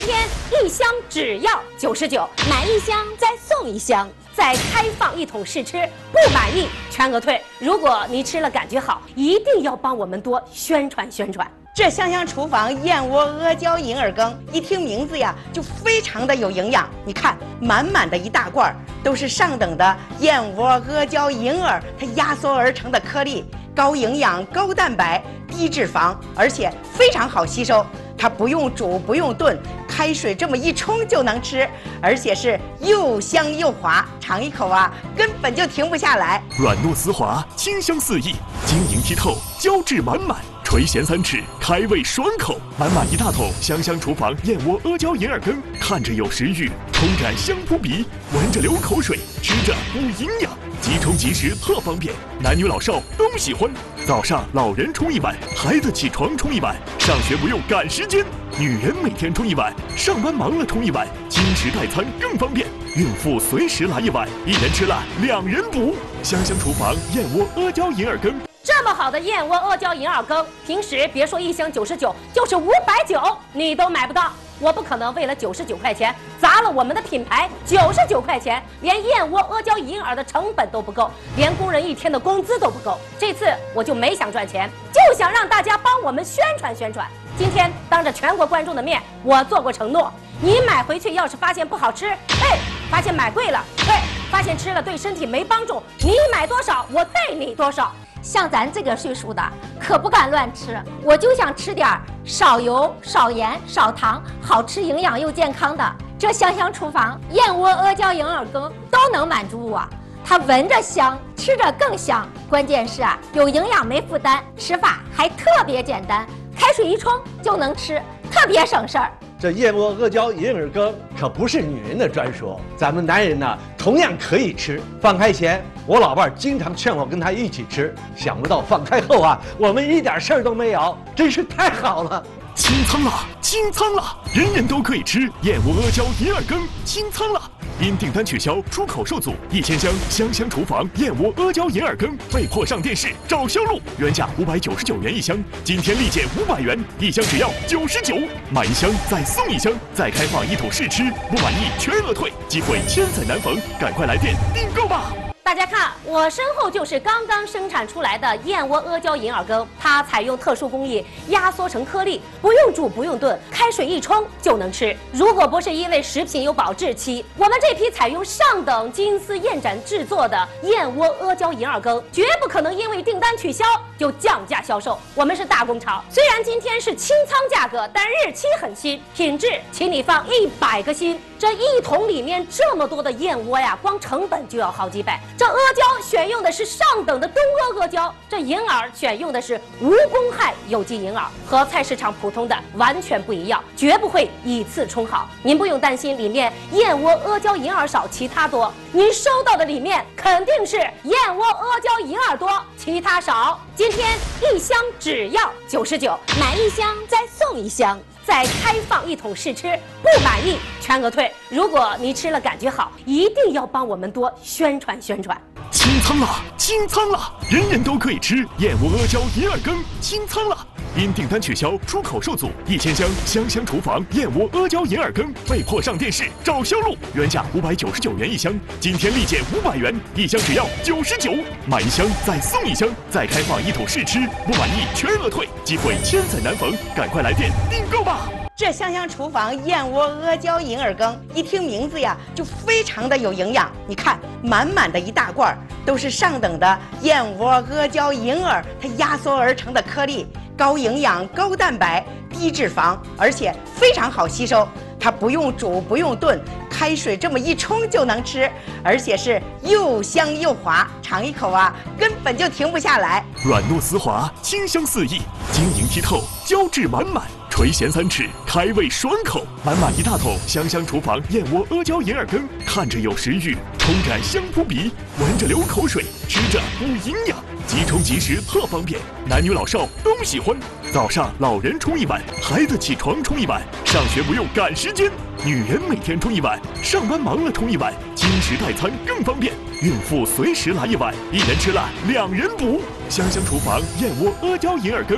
天一箱只要99，买一箱再送一箱，再开放一桶试吃，不满意全额退。如果你吃了感觉好，一定要帮我们多宣传宣传。 这香香厨房燕窝阿胶银耳羹，一听名字呀，就非常的有营养。你看，满满的一大罐，都是上等的燕窝阿胶银耳，它压缩而成的颗粒，高营养、高蛋白、低脂肪，而且非常好吸收。它不用煮，不用炖，开水这么一冲就能吃，而且是又香又滑，尝一口啊，根本就停不下来。 软糯丝滑，清香四溢，晶莹剔透，胶质满满。垂涎3尺，开胃爽口，满满一大桶香香厨房燕窝阿胶银耳羹，看着有食欲，冲感香扑鼻，闻着流口水，吃着补营养，即冲即食特方便，男女老少都喜欢。早上老人冲一碗，孩子起床冲一碗，上学不用赶时间，女人每天冲一碗，上班忙了冲一碗，经食代餐更方便，孕妇随时来一碗，一人吃了2人补。香香厨房燕窝阿胶银耳羹。 这么好的燕窝阿胶银耳羹，平时别说一箱99，就是590你都买不到。我不可能为了99块钱砸了我们的品牌，99块钱连燕窝阿胶银耳的成本都不够，连工人1天的工资都不够。这次我就没想赚钱，就想让大家帮我们宣传宣传。今天当着全国观众的面，我做过承诺，你买回去要是发现不好吃，发现买贵了，发现吃了对身体没帮助，你买多少我退你多少。像咱这个岁数的，可不敢乱吃。我就想吃点少油、少盐、少糖，好吃、营养又健康的。这香香厨房燕窝阿胶银耳羹都能满足我。它闻着香，吃着更香。关键是啊，有营养没负担，吃法还特别简单，开水一冲就能吃，特别省事儿。 这燕窝阿胶银耳羹可不是女人的专属，咱们男人呢同样可以吃。放开前，我老伴儿经常劝我跟他一起吃，想不到放开后啊，我们一点事儿都没有，真是太好了。 清仓了，清仓了，人人都可以吃燕窝阿胶银耳羹，清仓了。因订单取消，出口受阻，1000箱香香厨房燕窝阿胶银耳羹被迫上电视找销路，原价599元一箱，今天立减500元，一箱只要99，买一箱再送一箱，再开放一桶试吃，不满意全额退，机会千载难逢，赶快来电订购吧！ 大家看，我身后就是刚刚生产出来的燕窝阿胶银耳羹，它采用特殊工艺压缩成颗粒，不用煮不用炖，开水一冲就能吃。如果不是因为食品有保质期，我们这批采用上等金丝燕盏制作的燕窝阿胶银耳羹，绝不可能因为订单取消就降价销售。我们是大工厂，虽然今天是清仓价格，但日期很新，品质请你放100个心。这一桶里面这么多的燕窝呀，光成本就要好几百。这阿胶选用的是上等的东阿阿胶，这银耳选用的是无公害有机银耳，和菜市场普通的完全不一样，绝不会以次充好。您不用担心里面燕窝阿胶银耳少，其他多。您收到的里面肯定是燕窝阿胶银耳多，其他少。今天一箱只要99，买一箱再送一箱，再开放一桶试吃，不满意全额退。如果你吃了感觉好，一定要帮我们多宣传宣传。 清仓了，清仓了，人人都可以吃燕窝阿胶银耳羹，清仓了。因订单取消，出口受阻，1000箱香香厨房燕窝阿胶银耳羹被迫上电视找销路，原价599元一箱，今天立减500元，一箱只要99，买一箱再送一箱，再开放一桶试吃，不满意全额退，机会千载难逢，赶快来电订购吧！ 这香香厨房燕窝阿胶银耳羹，一听名字呀，就非常的有营养。你看，满满的一大罐，都是上等的燕窝阿胶银耳，它压缩而成的颗粒，高营养、高蛋白、低脂肪，而且非常好吸收。它不用煮，不用炖，开水这么一冲就能吃，而且是又香又滑，尝一口啊，根本就停不下来。 软糯丝滑，清香四溢，晶莹剔透，胶质满满。垂涎3尺，开胃爽口，满满一大桶香香厨房燕窝阿胶银耳羹，看着有食欲，冲感香扑鼻，闻着流口水，吃着补营养，即冲即食特方便，男女老少都喜欢。早上老人冲一碗，孩子起床冲一碗，上学不用赶时间，女人每天冲一碗，上班忙了冲一碗，经食代餐更方便，孕妇随时来一碗，一人吃了2人补。香香厨房燕窝阿胶银耳羹。 这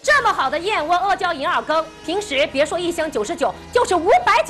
这么好的燕窝阿胶银耳羹，平时别说1箱99，就是590。